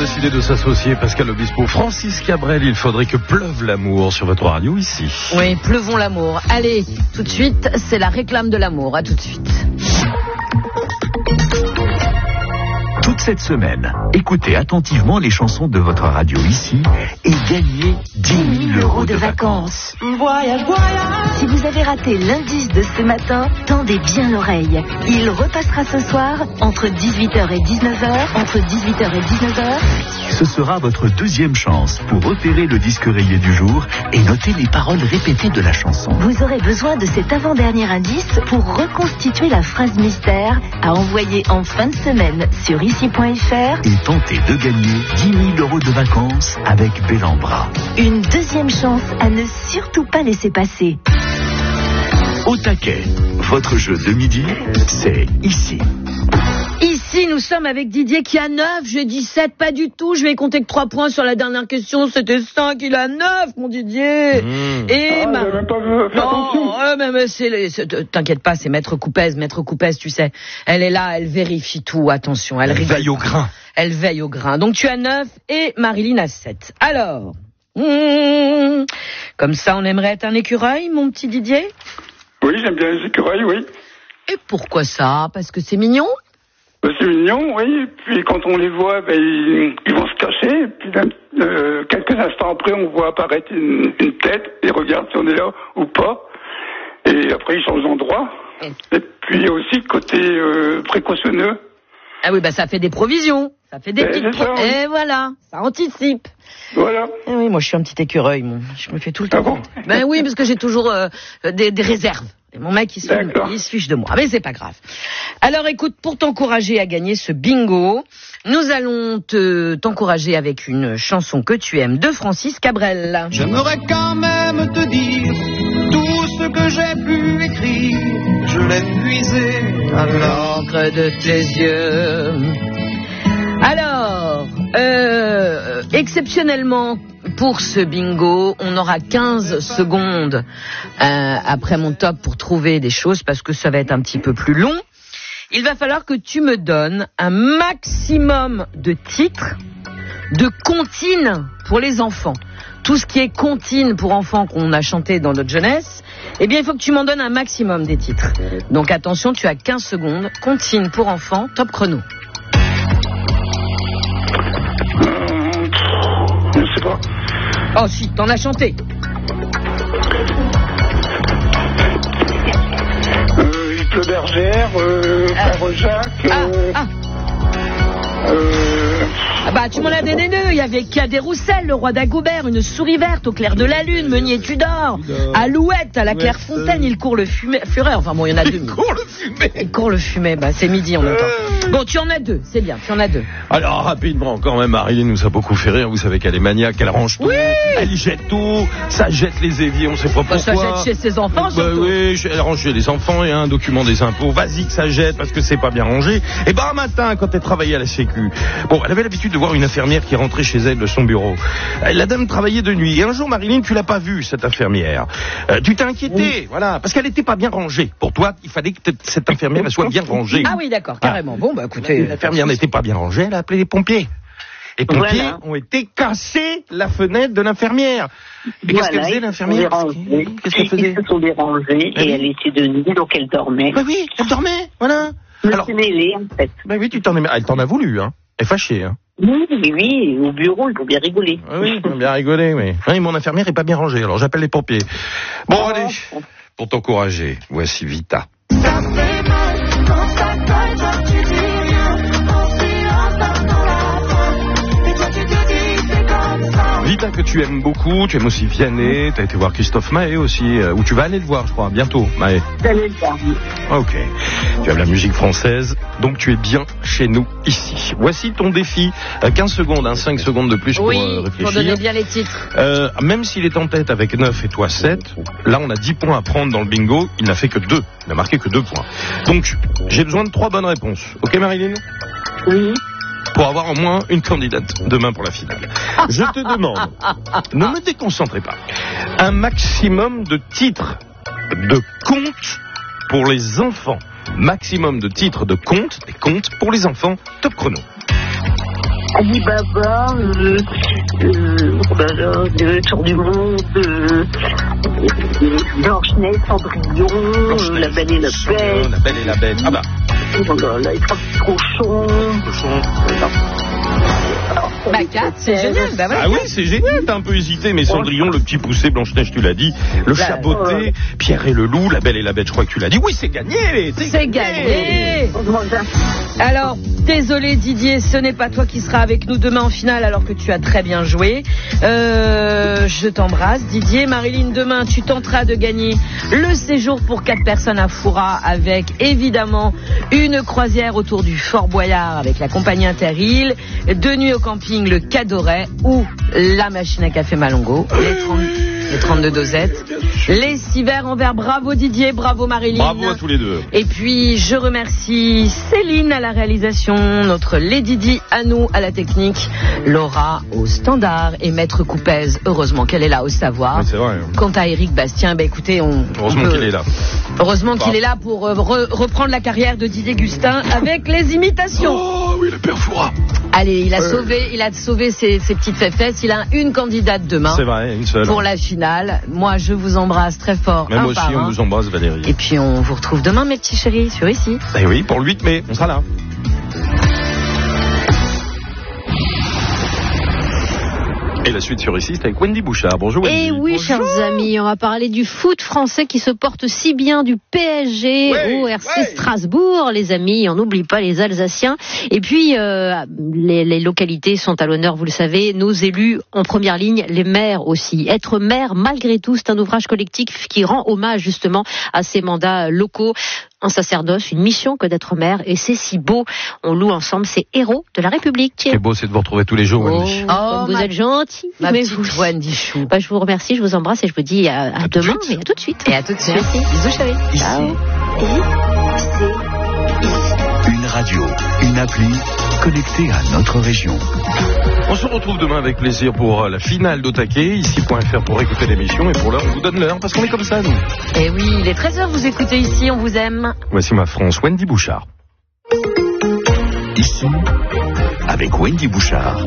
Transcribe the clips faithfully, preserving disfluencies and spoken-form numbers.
décidé de s'associer, Pascal Obispo, Francis Cabrel. Il faudrait que pleuve l'amour sur votre radio ici. Oui, pleuvons l'amour. Allez, tout de suite, c'est la réclame de l'amour. À tout de suite. Toute cette semaine, écoutez attentivement les chansons de votre radio ici et gagnez dix mille euros de vacances. Voyage, voyage. Si vous avez raté l'indice de ce matin, tendez bien l'oreille. Il repassera ce soir entre dix-huit heures et dix-neuf heures. Entre dix-huit heures et dix-neuf heures. Ce sera votre deuxième chance pour repérer le disque rayé du jour et noter les paroles répétées de la chanson. Vous aurez besoin de cet avant-dernier indice pour reconstituer la phrase mystère à envoyer en fin de semaine sur ici point f r et tenter de gagner dix mille euros de vacances avec Bellambra. Une deuxième chance à ne surtout pas laisser passer. Au taquet, votre jeu de midi, c'est ici. Ici, nous sommes avec Didier qui a neuf, j'ai dit sept, pas du tout. Je vais compter que trois points sur la dernière question, c'était cinq, il a neuf, mon Didier. Mmh. Et ah, ma... j'avais même pas fait attention. Oh, mais, mais c'est, c'est, t'inquiète pas, c'est Maître Coupez, Maître Coupez, tu sais. Elle est là, elle vérifie tout, attention. Elle, elle rigole. veille au grain. Elle veille au grain. Donc tu as neuf et Marilyn a sept. Alors, mmh, comme ça, on aimerait être un écureuil, mon petit Didier? Oui, j'aime bien les écureuils, oui. Et pourquoi ça? Parce que c'est mignon? C'est mignon, oui. Puis quand on les voit, ben, ils, ils vont se cacher. Puis euh, quelques instants après, on voit apparaître une, une tête. Ils regardent si on est là ou pas. Et après, ils changent d'endroit. Et, et puis il y a aussi le côté euh, précautionneux. Ah oui, bah ça fait des provisions. Ça fait des et petites pro... ça, oui. Et voilà, ça anticipe. Voilà. Et oui, moi je suis un petit écureuil, mon. Je me fais tout le temps. Ah bon? Ben oui, parce que j'ai toujours euh, des, des réserves. Et mon mec, il se, il se fiche de moi. Mais c'est pas grave. Alors écoute, pour t'encourager à gagner ce bingo, nous allons te, t'encourager avec une chanson que tu aimes de Francis Cabrel. J'aimerais quand même te dire tout ce que j'ai pu écrire. Je l'ai puisé à l'encre de tes yeux. Alors, euh, exceptionnellement, pour ce bingo, on aura quinze secondes euh, après mon top pour trouver des choses parce que ça va être un petit peu plus long. Il va falloir que tu me donnes un maximum de titres de comptines pour les enfants. Tout ce qui est comptines pour enfants qu'on a chanté dans notre jeunesse, eh bien il faut que tu m'en donnes un maximum des titres. Donc attention, tu as quinze secondes. Comptines pour enfants, top chrono. Je sais pas. Oh si, t'en as chanté. Euh, Yves Bergère, euh, ah. Frère Jacques. Ah, euh, ah. Euh... Ah bah tu m'en as donné deux. Il y avait Cadet Roussel, le roi d'Agoubert, une souris verte au clair de la lune, Meunier Tudor, Alouette à la Clairefontaine, il court le fumet, fureur. Enfin bon, il y en a deux. Il court le fumet. Il court le fumet. Bah c'est midi en même temps. Bon, tu en as deux, c'est bien. Tu en as deux. Alors rapidement, quand même, Marilyn nous a beaucoup fait rire. Vous savez qu'elle est maniaque, elle range tout, oui. Elle jette tout, ça jette les éviers, on sait pas pourquoi. Ça jette chez ses enfants. Bah, oui, elle range chez les enfants. Il y a un document des impôts. Vas-y que ça jette parce que c'est pas bien rangé. Et bah un matin, quand elle travaillait à la Sécu, bon, elle avait l'habitude de voir une infirmière qui rentrait chez elle de son bureau. La dame travaillait de nuit. Et un jour, Marilyn, tu l'as pas vue, cette infirmière. Euh, tu t'es inquiété, oui. Voilà, parce qu'elle était pas bien rangée. Pour toi, il fallait que cette infirmière elle soit bien rangée. Ah oui, d'accord, carrément. Ah. Bon, bah écoutez, l'infirmière n'était pas bien rangée. Elle a appelé les pompiers. Les pompiers voilà. ont été cassés la fenêtre de l'infirmière. Et voilà, qu'est-ce qu'elle faisait, l'infirmière? Qu'est-ce qu'elle faisait? Ils se sont dérangés et elle était de nuit, donc elle dormait. Bah oui, elle dormait, voilà. Je me suis mêlée, en fait. Bah oui, tu t'en es... Elle t'en a voulu, hein. Elle est fâchée, hein. Oui, oui, au bureau, ils ont bien rigolé. Oui, ils ont bien rigolé, oui. Oui, mon infirmière est pas bien rangée, alors j'appelle les pompiers. Bon, oh. allez, pour t'encourager, voici Vita. Ça fait mal quand ça colle, toi tu dis rien. On s'y entend dans la voix. Et toi tu te dis c'est comme ça. Vita que tu aimes beaucoup, tu aimes aussi Vianney, t'as été voir Christophe Maé aussi, euh, ou tu vas aller le voir, je crois, bientôt, Maé. J'allais le voir. Ok. Tu aimes la musique française, donc tu es bien chez nous ici. Voici ton défi. quinze secondes, hein, cinq secondes de plus oui, pour euh, réfléchir. Pour donner bien les titres. Euh, même s'il est en tête avec neuf et toi sept, là on a dix points à prendre dans le bingo. Il n'a fait que deux. Il n'a marqué que deux points. Donc, j'ai besoin de trois bonnes réponses. Ok, Marilyn? Oui. Pour avoir au moins une candidate demain pour la finale. Je te demande, ne me déconcentrez pas, un maximum de titres de contes pour les enfants. Maximum de titres de contes, des contes pour les enfants. Top chrono. Alibaba, euh, euh, euh, le Tour du Monde, euh, Blanche-Neige, Cendrillon, euh, La Belle et la Bête. La Belle et la Bête. Ah bah. Oh là là, les trois petits cochons. Cochon. Bah, quatre, c'est génial. Bah, voilà. Ah oui, c'est génial. T'as un peu hésité, mais Cendrillon, le petit poussé, Blanche-Neige, tu l'as dit. Le Là, Chaboté, ouais. Pierre et le Loup, La Belle et la Bête, je crois que tu l'as dit. Oui, c'est gagné. C'est, C'est gagné. Alors, désolé Didier, ce n'est pas toi qui seras avec nous demain en finale alors que tu as très bien joué. Euh, je t'embrasse Didier. Marilyn, demain tu tenteras de gagner le séjour pour quatre personnes à Foura avec évidemment une croisière autour du Fort Boyard avec la compagnie Interil, deux nuits au camping le Cadoret ou la machine à café Malongo, les, trente, les trente-deux dosettes, les six verres en verre. Bravo Didier, bravo Marilyn. Bravo à tous les deux. Et puis je remercie Céline à la réalisation, notre Lady Di à nous à la technique, Laura au standard et Maître Coupez, heureusement qu'elle est là au savoir. Oui, c'est vrai. Quant à Eric Bastien, bah écoutez, on Heureusement on peut... qu'il est là. Heureusement qu'il Bah. est là pour euh, re- reprendre la carrière de Didier Gustin avec les imitations. Oh oui, le père Foura. Allez, il a Euh. sauvé, il a sauvé ses, ses petites fesses. Il a une candidate demain C'est vrai, une seule. pour la finale. Moi, je vous embrasse très fort. Même un aussi, par on un. vous embrasse, Valérie. Et puis on vous retrouve demain, mes petits chéris, sur ici. Eh oui, pour le huit mai, on sera là. Et la suite sur ici, c'est avec Wendy Bouchard. Bonjour Wendy. Et oui, chers amis, on va parler du foot français qui se porte si bien, du P S G Ouais, au R C ouais. Strasbourg, les amis. On n'oublie pas les Alsaciens. Et puis, euh, les, les localités sont à l'honneur, vous le savez. Nos élus en première ligne, les maires aussi. Être maire, malgré tout, c'est un ouvrage collectif qui rend hommage justement à ces mandats locaux. Un sacerdoce, une mission que d'être maire, et c'est si beau. On loue ensemble ces héros de la République. Ce qui est beau, c'est de vous retrouver tous les jours, Oh, Wendy. Oh, comme vous ma- êtes gentil. Ma mais petite vous- Wendy Chou. Bah, je vous remercie, je vous embrasse et je vous dis à, à À tout de demain suite. et à tout de suite. Et à tout de suite. Merci. Bisous chéris. Ciao. Une radio, une appli connectée à notre région. On se retrouve demain avec plaisir pour euh, la finale d'Otaké, ici.fr pour écouter l'émission, et pour l'heure, on vous donne l'heure, parce qu'on est comme ça, nous. Et oui, il est treize heures, vous écoutez ici, on vous aime. Voici ma France, Wendy Bouchard. Ici, avec Wendy Bouchard.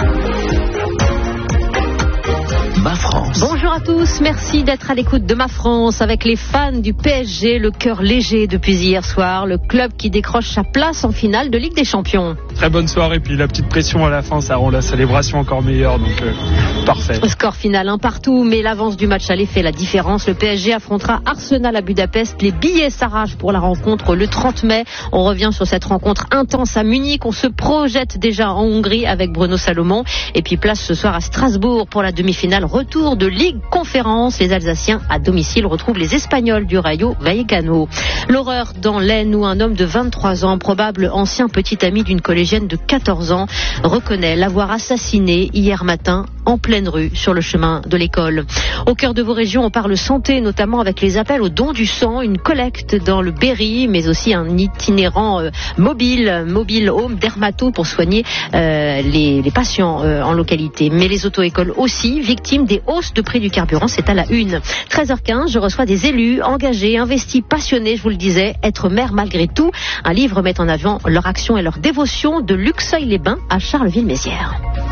Ma France. Bonjour à tous, merci d'être à l'écoute de Ma France avec les fans du P S G, le cœur léger depuis hier soir, le club qui décroche sa place en finale de Ligue des Champions. Très bonne soirée, puis la petite pression à la fin, ça rend la célébration encore meilleure, donc euh, parfait. Score final un partout, mais l'avance du match aller fait la différence. Le P S G affrontera Arsenal à Budapest. Les billets s'arrachent pour la rencontre le trente mai. On revient sur cette rencontre intense à Munich. On se projette déjà en Hongrie avec Bruno Salomon. Et puis place ce soir à Strasbourg pour la demi-finale. Retour de Ligue Conférence. Les Alsaciens à domicile retrouvent les Espagnols du Rayo Vallecano. L'horreur dans l'Aisne où un homme de vingt-trois ans, probable ancien petit ami d'une collégienne de quatorze ans, reconnaît l'avoir assassiné hier matin en pleine rue sur le chemin de l'école. Au cœur de vos régions, on parle santé, notamment avec les appels au don du sang, une collecte dans le Berry, mais aussi un itinérant euh, mobile, mobile home dermato pour soigner euh, les, les patients euh, en localité. Mais les auto-écoles aussi, victimes des hausses de prix du carburant, c'est à la une. treize heures quinze, je reçois des élus engagés, investis, passionnés, je vous le disais, être maire malgré tout. Un livre met en avant leur action et leur dévotion de Luxeuil-les-Bains à Charleville-Mézières.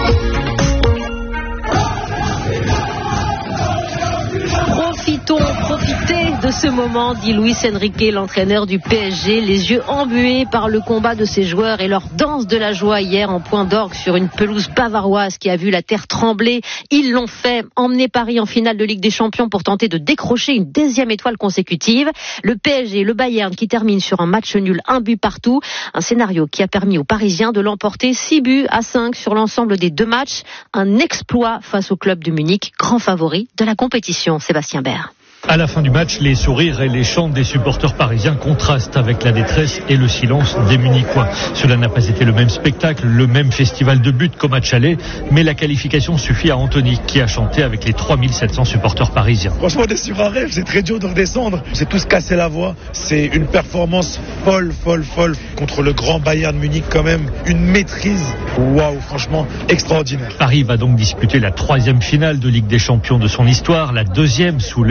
Profitons, profitez de ce moment, dit Luis Enrique, l'entraîneur du P S G, les yeux embués par le combat de ses joueurs et leur danse de la joie hier en point d'orgue sur une pelouse bavaroise qui a vu la terre trembler. Ils l'ont fait, emmener Paris en finale de Ligue des Champions pour tenter de décrocher une deuxième étoile consécutive. Le P S G, le Bayern qui termine sur un match nul, un but partout. Un scénario qui a permis aux Parisiens de l'emporter six buts à cinq sur l'ensemble des deux matchs. Un exploit face au club de Munich, grand favori de la compétition. Sébastien Baird. À la fin du match, les sourires et les chants des supporters parisiens contrastent avec la détresse et le silence des Munichois. Cela n'a pas été le même spectacle, le même festival de buts qu'au match aller, mais la qualification suffit à Anthony qui a chanté avec les trois mille sept cents supporters parisiens. Franchement, on est sur un rêve, c'est très dur de redescendre. On s'est tous cassé la voix. C'est une performance folle, folle, folle contre le grand Bayern Munich quand même. Une maîtrise, waouh, franchement, extraordinaire. Paris va donc disputer la troisième finale de Ligue des Champions de son histoire, la deuxième sous l'ère de l'entraîneur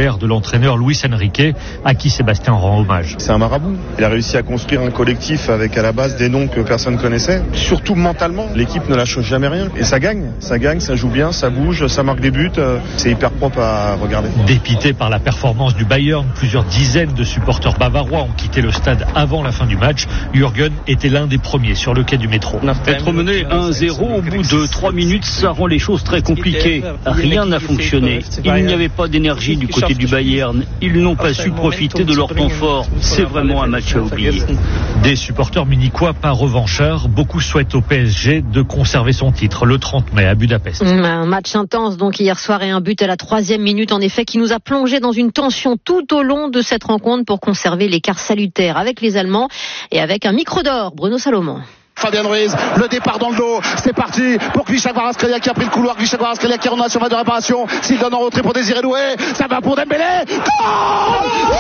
l'entraîneur Luis Enrique, à qui Sébastien rend hommage. C'est un marabout. Il a réussi à construire un collectif avec à la base des noms que personne connaissait. Surtout mentalement, l'équipe ne lâche jamais rien. Et ça gagne, ça gagne, ça joue bien, ça bouge, ça marque des buts. C'est hyper propre à regarder. Dépité par la performance du Bayern, plusieurs dizaines de supporters bavarois ont quitté le stade avant la fin du match. Jürgen était l'un des premiers sur le quai du métro. Être mené un zéro au bout de trois minutes, ça rend les choses très compliquées. Rien n'a fonctionné. Il n'y avait pas d'énergie du côté du Bayern. Ils n'ont pas su profiter de leur temps fort. C'est vraiment un match à oublier. Des supporters munichois pas revanchards. Beaucoup souhaitent au P S G de conserver son titre le trente mai à Budapest. Un match intense donc hier soir et un but à la troisième minute en effet qui nous a plongé dans une tension tout au long de cette rencontre pour conserver l'écart salutaire avec les Allemands et avec un micro d'or. Bruno Salomon. Fabien Ruiz, le départ dans le dos, c'est parti pour Kvicha Kvaratskhelia qui a pris le couloir, Kvicha Kvaratskhelia qui est en surface de réparation, s'il donne en retrait pour Désiré Doué, ça va pour Dembélé, goal!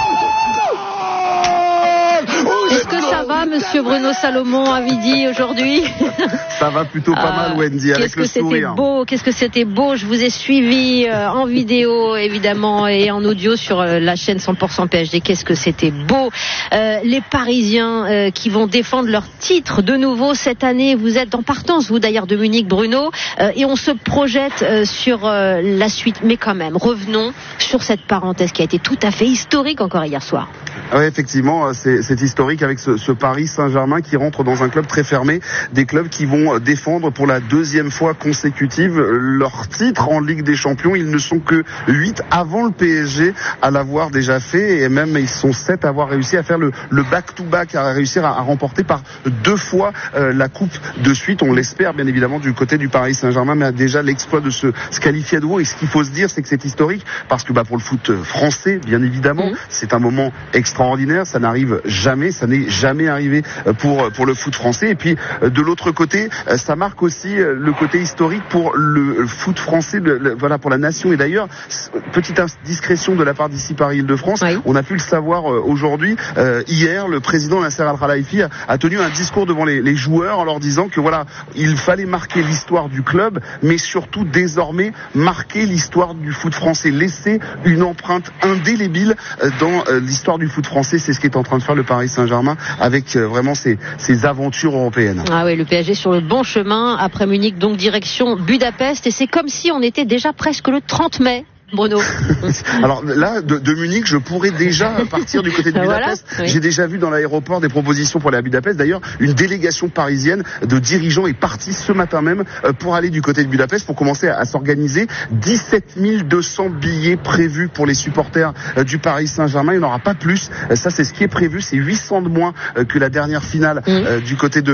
Est-ce que ça va, monsieur Bruno Salomon, à midi aujourd'hui? Ça va plutôt pas ah, mal, Wendy, avec qu'est-ce le que sourire. C'était beau, qu'est-ce que c'était beau. Je vous ai suivi euh, en vidéo, évidemment, et en audio sur euh, la chaîne cent pour cent P H D. Qu'est-ce que c'était beau. Euh, les Parisiens euh, qui vont défendre leur titre de nouveau cette année. Vous êtes en partance, vous d'ailleurs, de Munich, Bruno, euh, et on se projette euh, sur euh, la suite. Mais quand même, revenons sur cette parenthèse qui a été tout à fait historique encore hier soir. Oui, effectivement, c'est, c'est historique avec ce, ce Paris Saint-Germain qui rentre dans un club très fermé, des clubs qui vont défendre pour la deuxième fois consécutive leur titre en Ligue des Champions. Ils ne sont que huit avant le P S G à l'avoir déjà fait, et même ils sont sept à avoir réussi à faire le, le back-to-back, à réussir à, à remporter par deux fois euh, la coupe de suite. On l'espère bien évidemment du côté du Paris Saint-Germain, mais déjà l'exploit de se, se qualifier à nouveau. Et ce qu'il faut se dire, c'est que c'est historique parce que bah, pour le foot français, bien évidemment, mmh. c'est un moment extraordinaire. Ça n'arrive jamais, ça n'est jamais arrivé pour pour le foot français. Et puis de l'autre côté, ça marque aussi le côté historique pour le foot français, le, le, voilà, pour la nation. Et d'ailleurs, petite indiscrétion de la part d'ici Paris Île-de-France, oui. On a pu le savoir aujourd'hui. Euh, hier, le président Nasser Al-Khelaifi a, a tenu un discours devant les, les joueurs en leur disant que voilà, il fallait marquer l'histoire du club, mais surtout désormais marquer l'histoire du foot français, laisser une empreinte indélébile dans euh, l'histoire du foot français. C'est ce qu'est en train de faire le Paris Saint-Germain avec euh, vraiment ses, ses aventures européennes. Ah oui, le P S G sur le bon chemin après Munich, donc direction Budapest, et c'est comme si on était déjà presque le trente mai. Bruno. Alors là, de, de Munich, je pourrais déjà partir du côté de Budapest. Voilà, oui. J'ai déjà vu dans l'aéroport des propositions pour aller à Budapest. D'ailleurs, une délégation parisienne de dirigeants est partie ce matin même pour aller du côté de Budapest pour commencer à, à s'organiser. dix-sept mille deux cents billets prévus pour les supporters du Paris Saint-Germain. Il n'y en aura pas plus. Ça, c'est ce qui est prévu. C'est huit cents de moins que la dernière finale mmh. du côté de